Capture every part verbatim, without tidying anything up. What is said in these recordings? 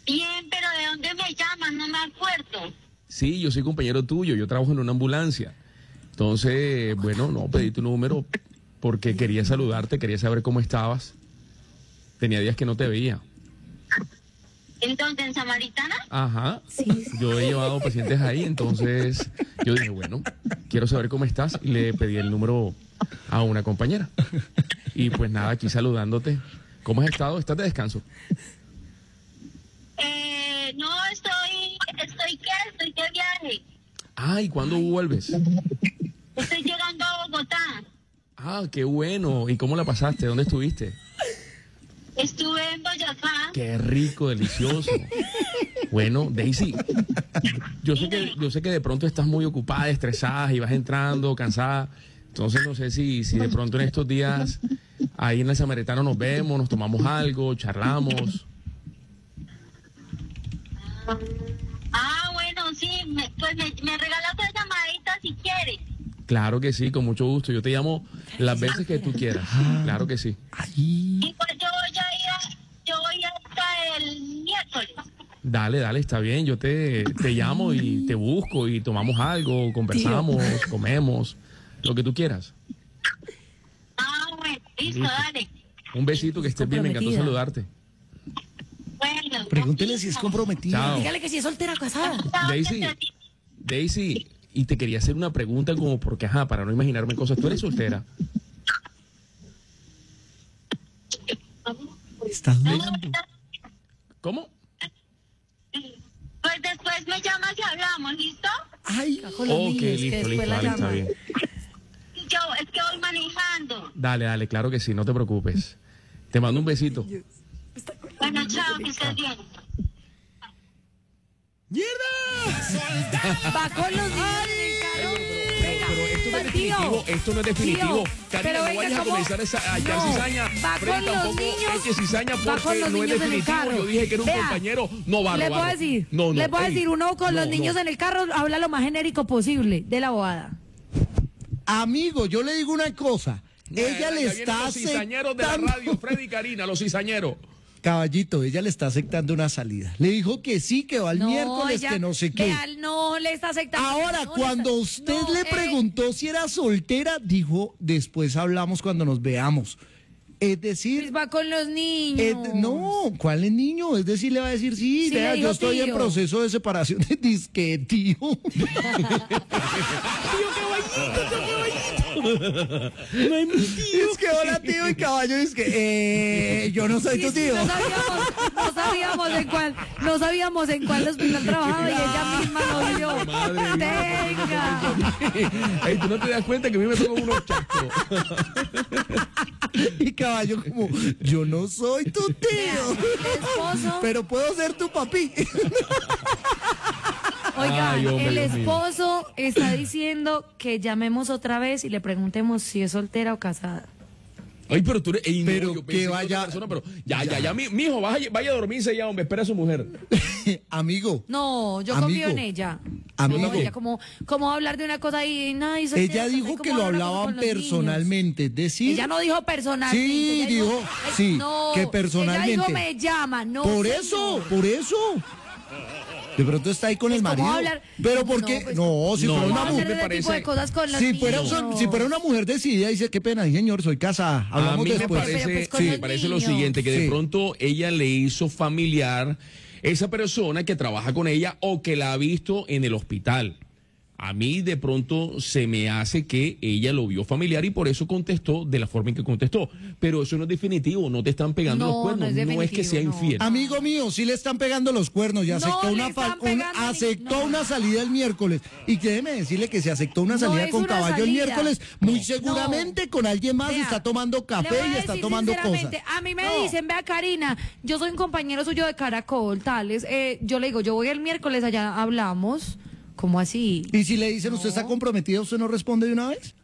Bien, pero ¿de dónde me llaman? No me acuerdo. Sí, yo soy compañero tuyo, yo trabajo en una ambulancia. Entonces, bueno, no, pedí tu número porque quería saludarte, quería saber cómo estabas. Tenía días que no te veía. ¿En dónde? ¿En Samaritana? Ajá, yo he llevado pacientes ahí, entonces yo dije, bueno, quiero saber cómo estás y le pedí el número a una compañera. Y pues nada, aquí saludándote. ¿Cómo has estado? ¿Estás de descanso? Eh, no, estoy, estoy qué, estoy de viaje. Ah, ¿y cuándo vuelves? Estoy llegando a Bogotá. Ah, qué bueno. ¿Y cómo la pasaste? ¿Dónde estuviste? Estuve en Boyacá. Qué rico, delicioso. Bueno, Daisy, yo sé que yo sé que de pronto estás muy ocupada, estresada y vas entrando, cansada. Entonces no sé si, si de pronto en estos días ahí en el Samaritano nos vemos, nos tomamos algo, charlamos. Ah, bueno, sí, me, pues me, me regalas una llamadita si quieres. Claro que sí, con mucho gusto. Yo te llamo las veces que tú quieras. Claro que sí. Y pues yo voy a ir, a, yo voy hasta el miércoles. Dale, dale, está bien. Yo te, te llamo y te busco y tomamos algo, conversamos, comemos, lo que tú quieras. Ah, bueno, listo, Listo. dale. Un besito, que estés bien, me encantó saludarte. Bueno. Pregúntele si es comprometida. Chao. Dígale que si es soltera o casada. Daisy, Daisy, y te quería hacer una pregunta como porque, ajá, para no imaginarme cosas. ¿Tú eres soltera? ¿Estás No, hablando? ¿Cómo? pues después me llamas y hablamos, ¿listo? Ay, Con los Ok, niños, que listo, después listo, la dale, está llaman. bien. Yo, es que voy manejando. Dale, dale, claro que sí, no te preocupes. Te mando un besito. Bueno, chao, que estés bien. Va con los niños en el carro. Venga, Pero esto no es tío, definitivo, esto no es definitivo. tío, Karina, pero no venga, vayas a ¿cómo? comenzar esa, a echar No, cizaña. va Freddy, con los tampoco niños, eche cizaña va con porque los no es niños en el definitivo. carro. Yo dije que era un Vea, compañero. No, barro, Les voy a barro. decir, No, no, les voy a ey, decir, uno con no, los niños no. en el carro habla lo más genérico posible de la bobada. amigo, yo le digo una cosa. Ella Ya le vienen está los cizañeros de la aceptando... radio, Freddy y Karina, los cizañeros. Caballito, ella le está aceptando una salida. Le dijo que sí, que va el miércoles, ella- que no sé qué. vea, no le está aceptando. Ahora, no le cuando está- usted no, le eh, preguntó si era soltera, dijo, después hablamos cuando nos veamos. Es decir, pues va con los niños. es- no, ¿cuál es niño? Es decir, le va a decir, sí, Sí, vea, le yo dijo estoy en tío. proceso de separación de disque, tío. Es que hola, tío, y caballo, es que, eh, yo no soy Sí, tu sí, tío. no sabíamos, no sabíamos en cuál, no sabíamos en cuál hospital trabajaba y ella misma nos dio. Madre mía, Venga. Ey, tú no te das cuenta que a mí me tocan unos chascos. Y caballo como, yo no soy tu Vea, tío, el esposo, pero puedo ser tu papi. oiga, Ay, hombre, el Dios mío. esposo está diciendo que llamemos otra vez y le preguntemos si es soltera o casada. Ay, pero tú eres. Ey, no, Pero yo que pensé era vaya- otra persona, pero ya, ya, ya, mi, mijo, vaya, vaya a dormirse ya, hombre, espera a su mujer. Amigo, No, yo Amigo, confío en ella. amigo. No, ella como, como hablar de una cosa y nada, y soltera, ella pues, dijo ahí que como lo habla con hablaban los niños. personalmente, es decir, Ella no dijo personalmente. Sí, ella dijo, ay, sí, no, que personalmente. Ella dijo me llama, no. por señor. eso, por eso. De pronto está ahí con el Pues, ¿cómo marido. hablar? Pero ¿por No, qué? pues, No, si no, fuera ¿Cómo una no, hacer mujer. me ese tipo parece- de cosas con los Si fuera, niños? si fuera una mujer decidida, dice, qué pena, señor, soy casada. A Hablamos mí me después. parece, Pero, pues, con sí, los me parece lo niños. siguiente, que de Sí. pronto ella le hizo familiar esa persona que trabaja con ella o que la ha visto en el hospital. A mí de pronto se me hace que ella lo vio familiar y por eso contestó de la forma en que contestó. Pero eso no es definitivo, no te están pegando No, los cuernos, no es no es que sea definitivo, no. infiel. Amigo mío, sí le están pegando los cuernos y No aceptó, le una, están fa- una- pegando ni- aceptó no. una salida el miércoles. Y déjeme decirle que se aceptó una No salida es con una caballo el salida. miércoles, muy seguramente con alguien más Vea, está tomando le café voy a y está decir tomando cosas. sinceramente, a mí me No. dicen, vea Karina, yo soy un compañero suyo de Caracol, tales, eh, yo le digo, yo voy el miércoles, allá hablamos, ¿cómo así? Y si le dicen, ¿usted está comprometida? ¿Usted no responde de una vez?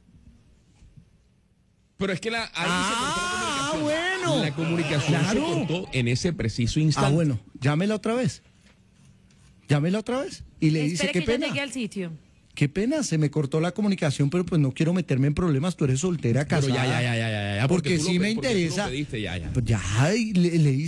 Pero es que la, ahí Ah, se cortó la comunicación. bueno. La comunicación Claro. se cortó en ese preciso instante. Ah, bueno, llámela otra vez. Llámela otra vez. Y le dice, Espere qué que ya pena. llegue al sitio. Qué pena, se me cortó la comunicación, pero pues no quiero meterme en problemas. Tú eres soltera, Pero casada. ya, ya, ya, ya, ya, ya, Porque tú lo sí pe- me porque tú lo interesa. pediste, ya, ya. Pues ya, y le, le